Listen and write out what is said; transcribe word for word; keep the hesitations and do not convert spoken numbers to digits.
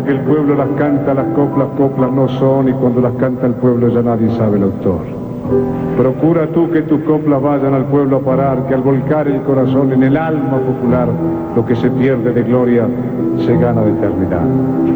que el pueblo las canta, las coplas, coplas no son, y cuando las canta el pueblo ya nadie sabe el autor. Procura tú que tus coplas vayan al pueblo a parar, que al volcar el corazón en el alma popular, lo que se pierde de gloria se gana de eternidad.